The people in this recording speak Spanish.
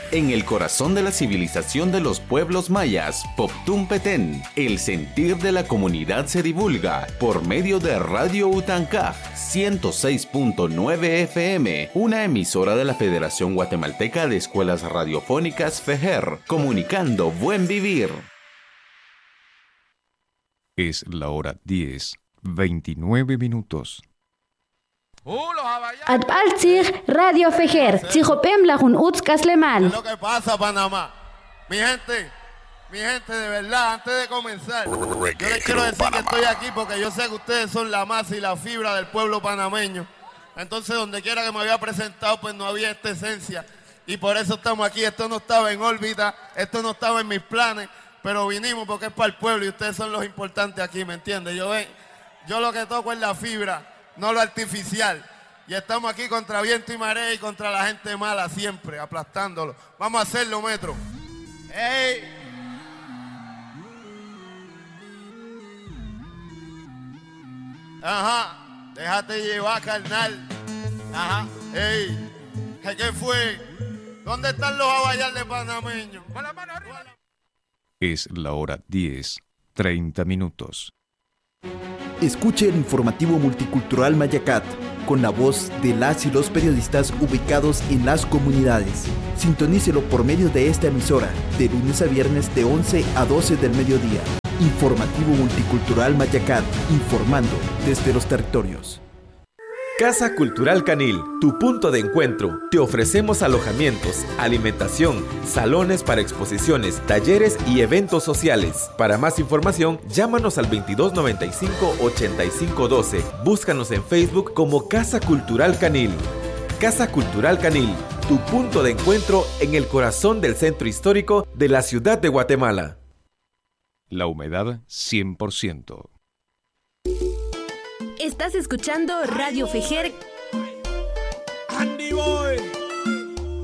en el corazón de la civilización de los pueblos mayas, Poptún Petén. El sentir de la comunidad se divulga por medio de Radio Utancaj 106.9 FM, una emisora de la Federación Guatemalteca de Escuelas Radiofónicas FEJER, comunicando buen vivir. Es la hora 10:29. Atbaltzir Radio FEJER, Tzijopemlajun Utzcaslemal. Lo que pasa, Panamá. Mi gente, de verdad, antes de comenzar, yo les quiero decir que estoy aquí porque yo sé que ustedes son la masa y la fibra del pueblo panameño. Entonces, donde quiera que me había presentado, pues no había esta esencia. Y por eso estamos aquí. Esto no estaba en órbita, esto no estaba en mis planes, pero vinimos porque es para el pueblo y ustedes son los importantes aquí, ¿me entiendes? Yo lo que toco es la fibra, no lo artificial. Y estamos aquí contra viento y marea y contra la gente mala siempre, aplastándolo. Vamos a hacerlo, Metro. ¡Ey! Ajá, déjate llevar, carnal. Ajá, ey. ¿Qué fue? ¿Dónde están los abayales panameños? Con la mano arriba. Es la hora 10:30. Escuche el informativo multicultural Mayacat, con la voz de las y los periodistas ubicados en las comunidades. Sintonícelo por medio de esta emisora, de lunes a viernes de 11 a 12 del mediodía. Informativo multicultural Mayacat, informando desde los territorios. Casa Cultural Canil, tu punto de encuentro. Te ofrecemos alojamientos, alimentación, salones para exposiciones, talleres y eventos sociales. Para más información, llámanos al 2295-8512. Búscanos en Facebook como Casa Cultural Canil. Casa Cultural Canil, tu punto de encuentro en el corazón del centro histórico de la ciudad de Guatemala. La humedad 100%. Estás escuchando Radio FEJER. Andy Boy.